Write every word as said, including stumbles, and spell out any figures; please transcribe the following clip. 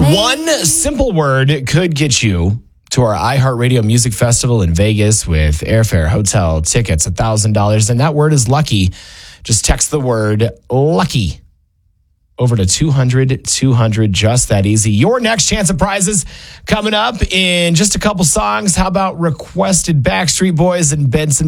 One simple word could get you to our iHeartRadio Music Festival in Vegas with airfare, hotel, tickets, one thousand dollars. And that word is lucky. Just text the word lucky over to two hundred two hundred. Just that easy. Your next chance at prizes coming up in just a couple songs. How about requested Backstreet Boys and Benson